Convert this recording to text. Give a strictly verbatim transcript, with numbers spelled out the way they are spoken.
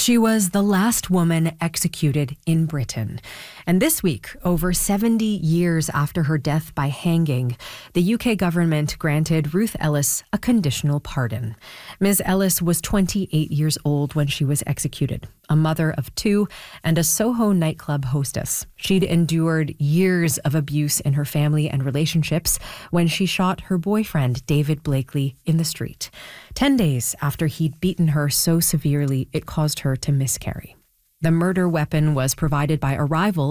She was the last woman executed in Britain. And this week, over seventy years after her death by hanging, the U K government granted Ruth Ellis a conditional pardon. Miz Ellis was twenty-eight years old when she was executed, a mother of two and a Soho nightclub hostess. She'd endured years of abuse in her family and relationships when she shot her boyfriend, David Blakely, in the street. Ten days after he'd beaten her so severely it caused her to miscarry. The murder weapon was provided by a rival